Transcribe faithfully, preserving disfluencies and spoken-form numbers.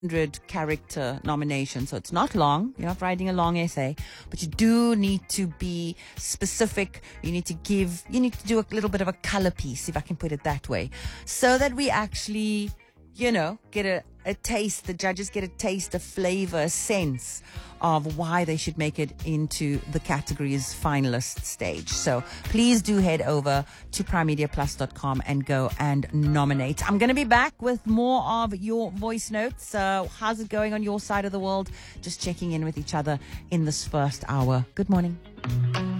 hundred character nomination. So it's not long. You're not writing a long essay, but you do need to be specific. You need to give, you need to do a little bit of a color piece, if I can put it that way, so that we actually, you know, get a, a taste, the judges get a taste, a flavor, a sense of why they should make it into the category's finalist stage. So please do head over to prime media plus dot com and go and nominate. I'm going to be back with more of your voice notes. Uh, how's it going on your side of the world? Just checking in with each other in this first hour. Good morning.